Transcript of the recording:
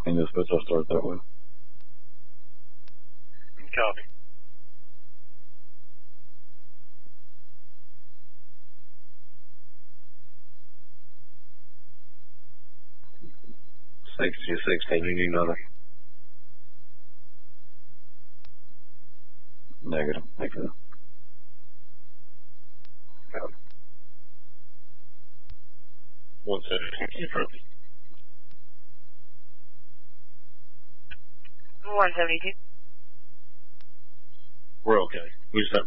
And dispatch, I'll start that way. Copy. $60-16, you need another. Negative. Thank you. Copy. 172. 172. We're okay. We just have